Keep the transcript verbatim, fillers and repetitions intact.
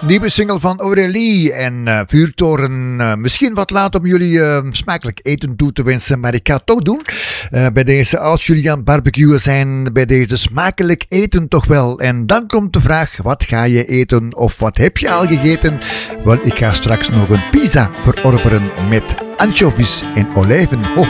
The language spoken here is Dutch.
Nieuwe single van Aurélie en uh, Vuurtoren. Uh, misschien wat laat om jullie uh, smakelijk eten toe te wensen, maar ik ga het toch doen. Uh, bij deze, als jullie aan het barbecuen zijn, bij deze smakelijk eten toch wel. En dan komt de vraag, wat ga je eten of wat heb je al gegeten? Wel, ik ga straks nog een pizza verorberen met anchovies en olijven. Ho,